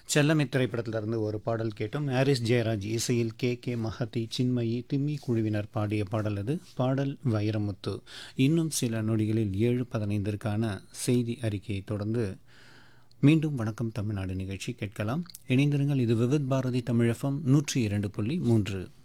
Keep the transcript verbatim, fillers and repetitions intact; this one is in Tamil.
செல்லமை திரைப்படத்திலிருந்து ஒரு பாடல் கேட்டோம். ஹாரிஸ் ஜெயராஜ் இசையில் கே கே மஹதி, சின்மயி, திம்மி குழுவினர் பாடிய பாடல் அது. பாடல் வைரமுத்து. இன்னும் சில நொடிகளில் ஏழு பதினைந்திற்கான செய்தி அறிக்கையை தொடர்ந்து மீண்டும் வணக்கம் தமிழ்நாடு நிகழ்ச்சி கேட்கலாம். இணைந்திருங்கள். இது விவித் பாரதி தமிழ் எஃப்எம் நூற்றி இரண்டு புள்ளி மூன்று.